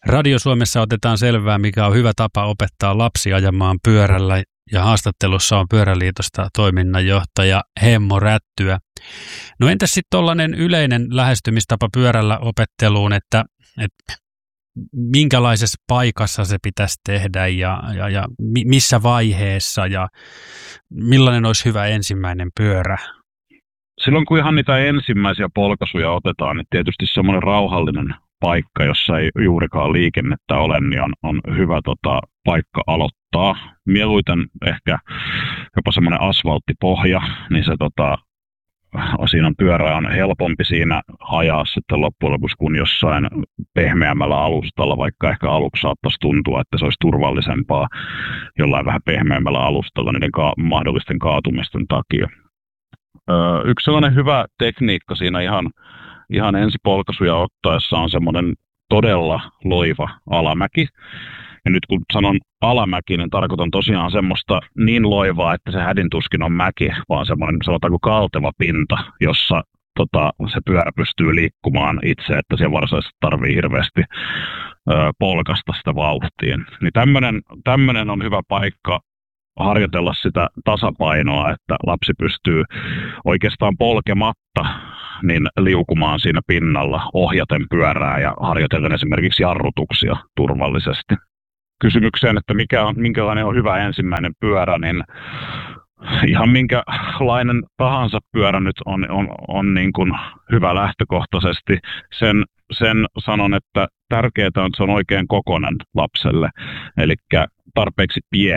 Radio Suomessa otetaan selvää, mikä on hyvä tapa opettaa lapsi ajamaan pyörällä, ja haastattelussa on Pyöräliitosta toiminnanjohtaja Hemmo Rättyä. No entäs sitten tuollainen yleinen lähestymistapa pyörällä opetteluun, että minkälaisessa paikassa se pitäisi tehdä ja missä vaiheessa ja millainen olisi hyvä ensimmäinen pyörä? Silloin kun ihan niitä ensimmäisiä polkaisuja otetaan, niin tietysti semmoinen rauhallinen paikka, jossa ei juurikaan liikennettä ole, niin on hyvä paikka aloittaa. Mieluiten ehkä jopa semmoinen asfalttipohja, niin se siinä pyörä on helpompi siinä ajaa sitten loppujen lopuksi kuin jossain pehmeämmällä alustalla, vaikka ehkä aluksi saattaisi tuntua, että se olisi turvallisempaa jollain vähän pehmeämmällä alustalla niiden mahdollisten kaatumisten takia. Yksi sellainen hyvä tekniikka siinä ihan ensipolkaisuja ottaessa on semmoinen todella loiva alamäki. Ja nyt kun sanon alamäki, niin tarkoitan tosiaan semmoista niin loivaa, että se hädintuskin on mäki, vaan semmoinen sanotaanko kalteva pinta, jossa se pyörä pystyy liikkumaan itse, että siellä varsinaisesti tarvii hirveästi polkasta sitä vauhtiin. Niin tämmöinen on hyvä paikka harjoitella sitä tasapainoa, että lapsi pystyy oikeastaan polkematta niin liukumaan siinä pinnalla ohjaten pyörää ja harjoitellen esimerkiksi jarrutuksia turvallisesti. Kysymykseen, että minkälainen on hyvä ensimmäinen pyörä, niin ihan minkälainen tahansa pyörä nyt on niin kuin hyvä lähtökohtaisesti. Sen sanon, että tärkeää on, että se on oikein kokoinen lapselle, eli tarpeeksi pieni.